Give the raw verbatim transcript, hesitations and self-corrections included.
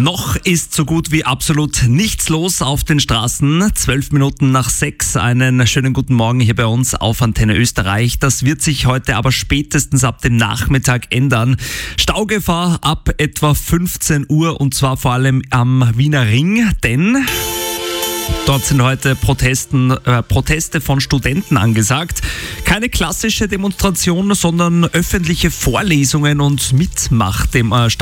Noch ist so gut wie absolut nichts los auf den Straßen. Zwölf Minuten nach sechs. Einen schönen guten Morgen hier bei uns auf Antenne Österreich. Das wird sich heute aber spätestens ab dem Nachmittag ändern. Staugefahr ab etwa fünfzehn Uhr und zwar vor allem am Wiener Ring, denn dort sind heute Protesten, äh, Proteste von Studenten angesagt. Keine klassische Demonstration, sondern öffentliche Vorlesungen und Mitmach-Demonstrationen.